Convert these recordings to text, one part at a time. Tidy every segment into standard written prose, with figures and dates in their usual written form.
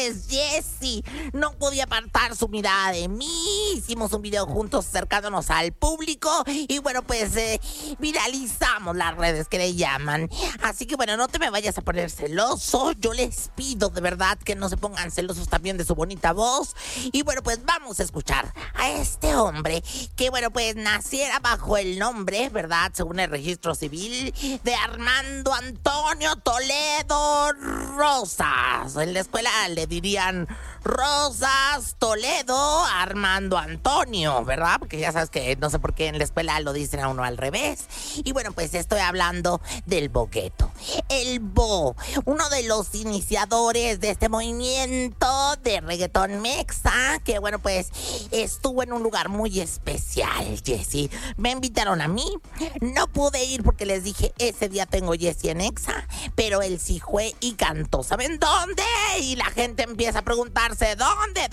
pues Jessy no podía apartar su mirada de mí. Hicimos un video juntos acercándonos al público y bueno, pues viralizamos las redes que le llaman. Así que bueno, no te me vayas a poner celoso. Yo les pido de verdad que no se pongan celosos también de su bonita voz. Y bueno, pues vamos a escuchar a este hombre que bueno, pues naciera bajo el nombre, ¿verdad? Según el registro civil, de Armando Antonio Toledo Rosas. En la escuela le dirían Rosas Toledo Armando Antonio, ¿verdad? Porque ya sabes que no sé por qué en la escuela lo dicen a uno al revés. Y bueno, pues estoy hablando del Bogueto. El Bo, uno de los iniciadores de este movimiento de reggaetón mexa, que bueno, pues estuvo en un lugar muy especial, Jessy. Me invitaron a mí, no pude ir porque les dije, ese día tengo Jessy en Exa, pero él sí fue y cantó. ¿Saben dónde? Y la gente empieza a preguntarse, ¿dónde?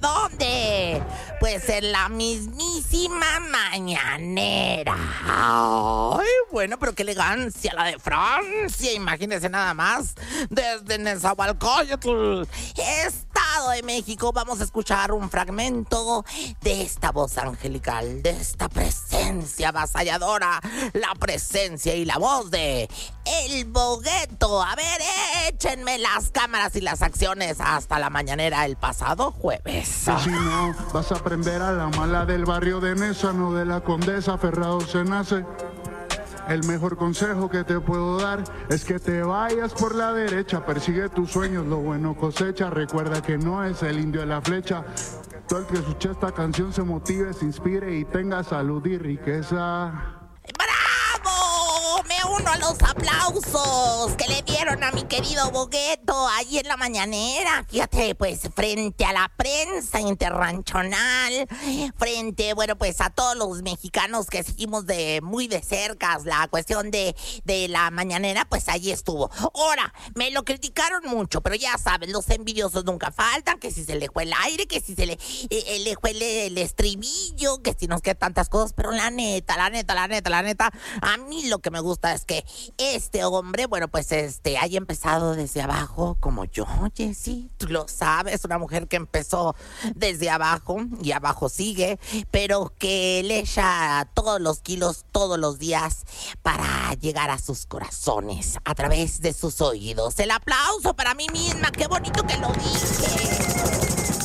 Pues en la mismísima mañanera. Ay, bueno, pero qué elegancia la de Francia, imagínense nada más, desde Nezahualcóyotl, Estado de México. Vamos a escuchar un fragmento de esta voz angelical, de esta presencia avasalladora, la presencia y la voz de El Bogueto. A ver, échenme las cámaras y las acciones hasta la mañanera el pasado jueves. Si no, vas a aprender a la mala del barrio de Nesa, no de la Condesa, Ferrado se nace. El mejor consejo que te puedo dar es que te vayas por la derecha, persigue tus sueños, lo bueno cosecha, recuerda que no es el indio de la flecha. Todo el que escuche esta canción se motive, se inspire y tenga salud y riqueza. ¡Bravo! Me uno a los aplausos que le dieron a mi querido Bogueto ahí en la mañanera. Fíjate, pues, frente a la prensa interranchonal, frente, bueno, pues, a todos los mexicanos que seguimos muy de cerca la cuestión de la mañanera, pues, ahí estuvo. Ahora, me lo criticaron mucho, pero ya saben, los envidiosos nunca faltan, que si se le fue el aire, que si se le fue el estribillo, que si nos quedan tantas cosas, pero la neta, a mí lo que me gusta es que este hombre, bueno, pues haya empezado desde abajo como yo, Jessy. Tú lo sabes, una mujer que empezó desde abajo y abajo sigue, pero que le echa todos los kilos todos los días para llegar a sus corazones a través de sus oídos. El aplauso para mí misma, qué bonito que lo dije.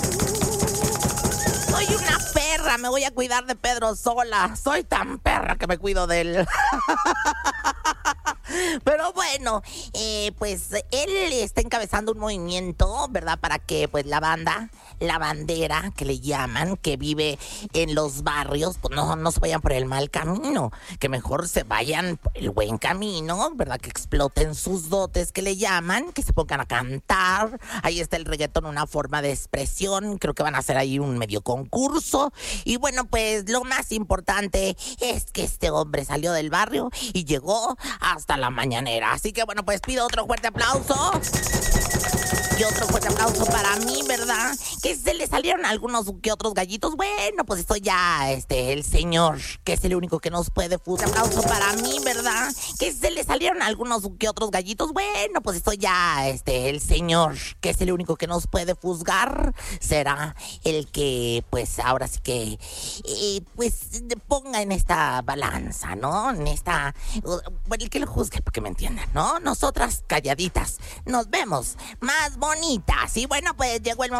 Soy una perra, me voy a cuidar de Pedro sola. Soy tan perra que me cuido de él. Pero bueno, pues él está encabezando un movimiento, ¿verdad? Para que pues la bandera que le llaman, que vive en los barrios, pues no se vayan por el mal camino, que mejor se vayan por el buen camino, ¿verdad? Que exploten sus dotes que le llaman, que se pongan a cantar. Ahí está el reggaetón, una forma de expresión. Creo que van a hacer ahí un medio concurso. Y bueno, pues lo más importante es que este hombre salió del barrio y llegó hasta la mañanera. Así que bueno, pues pido otro fuerte aplauso. Y otro fuerte aplauso para mí, ¿verdad? Que se le salieron algunos que otros gallitos. Bueno, pues esto ya, el señor, que es el único que nos puede juzgar. Aplauso para mí, ¿verdad? Que se le salieron algunos que otros gallitos. Bueno, pues esto ya, el señor, que es el único que nos puede juzgar, será el que, pues ahora sí que, pues ponga en esta balanza, ¿no? En esta, bueno, el que lo juzgue, para que me entiendan, ¿no? Nosotras calladitas nos vemos más bonitas. Y bueno, pues llegó el momento